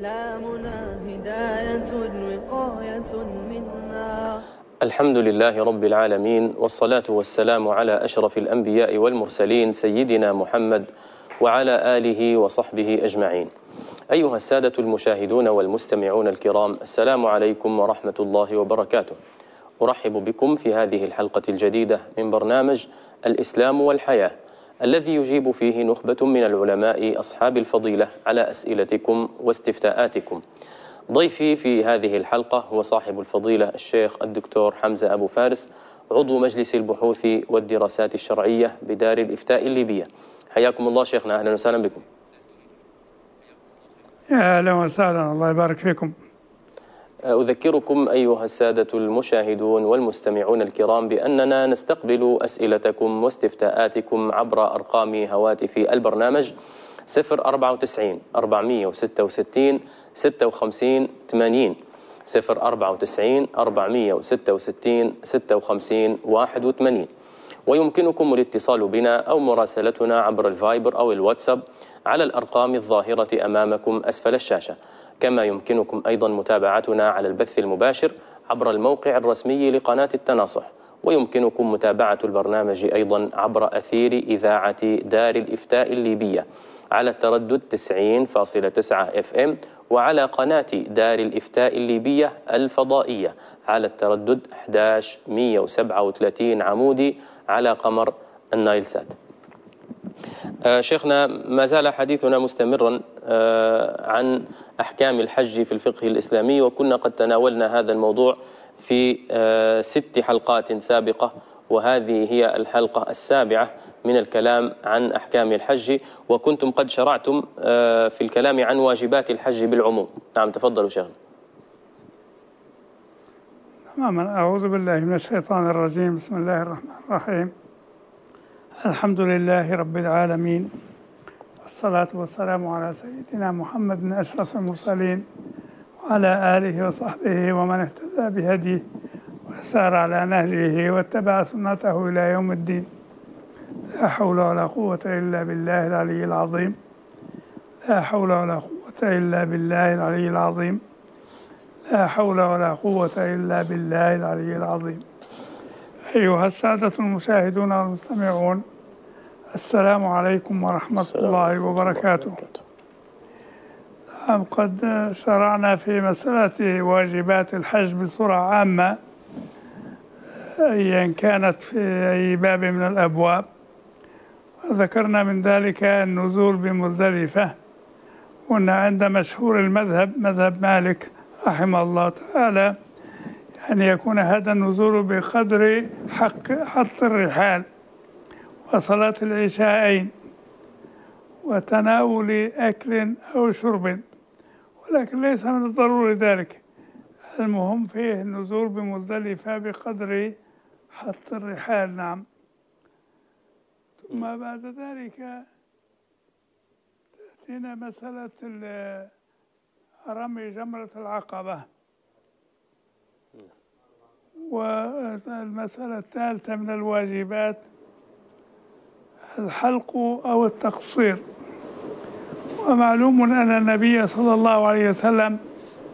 إسلامنا هداية وقاية منا. الحمد لله رب العالمين، والصلاة والسلام على أشرف الأنبياء والمرسلين سيدنا محمد وعلى آله وصحبه أجمعين. أيها السادة المشاهدون والمستمعون الكرام، السلام عليكم ورحمة الله وبركاته. أرحب بكم في هذه الحلقة الجديدة من برنامج الإسلام والحياة، الذي يجيب فيه نخبة من العلماء أصحاب الفضيلة على أسئلتكم واستفتاءاتكم. ضيفي في هذه الحلقة هو صاحب الفضيلة الشيخ الدكتور حمزة أبو فارس، عضو مجلس البحوث والدراسات الشرعية بدار الإفتاء الليبية. حياكم الله شيخنا، أهلا وسهلا بكم. يا أهلا وسهلا، الله يبارك فيكم. أذكركم أيها السادة المشاهدون والمستمعون الكرام بأننا نستقبل أسئلتكم واستفتاءاتكم عبر أرقام هواتف البرنامج 094 466 56 80 094 466 56 81. ويمكنكم الاتصال بنا أو مراسلتنا عبر الفايبر أو الواتساب على الأرقام الظاهرة أمامكم أسفل الشاشة. كما يمكنكم أيضا متابعتنا على البث المباشر عبر الموقع الرسمي لقناة التناصح، ويمكنكم متابعة البرنامج أيضا عبر أثير إذاعة دار الإفتاء الليبية على التردد 90.9 FM، وعلى قناة دار الإفتاء الليبية الفضائية على التردد 1137 عمودي على قمر النايل سات. شيخنا، ما زال حديثنا مستمرا عن أحكام الحج في الفقه الإسلامي، وكنا قد تناولنا هذا الموضوع في 6 حلقات سابقة، وهذه هي الحلقة السابعة من الكلام عن أحكام الحج، وكنتم قد شرعتم في الكلام عن واجبات الحج بالعموم. نعم، تفضلوا شيخنا. أعوذ بالله من الشيطان الرجيم، بسم الله الرحمن الرحيم. الحمد لله رب العالمين، والصلاة والسلام على سيدنا محمد أشرف المرسلين وعلى آله وصحبه ومن اهتدى بهديه وسار على نهجه واتبع سنته إلى يوم الدين. لا حول ولا قوة إلا بالله العلي العظيم. لا حول ولا قوة إلا بالله العلي العظيم. لا حول ولا قوة إلا بالله العلي العظيم. أيها السادة المشاهدون والمستمعون، السلام عليكم ورحمة الله وبركاته. قد شرعنا في مسألة واجبات الحج بصورة عامة، أيا كانت في أي باب من الأبواب. ذكرنا من ذلك النزول بمزدلفة، وأن عند مشهور المذهب مذهب مالك رحمه الله تعالى أن يكون هذا النزول بقدر حط الرحال وصلاة العشاءين وتناول أكل أو شرب، ولكن ليس من الضروري ذلك. المهم فيه النزول بمزدلفة بقدر حط الرحال. نعم. ثم بعد ذلك تأتينا مسألة رمي جمرة العقبة، والمسألة الثالثة من الواجبات الحلق أو التقصير. ومعلوم أن النبي صلى الله عليه وسلم